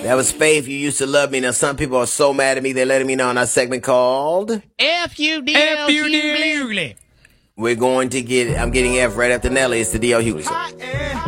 That was Faith. You used to love me. Now some people are so mad at me. They're letting me know in our segment called F-U-D-L Hughley. I'm getting F right after Nelly. It's the D.L. Hughley Show.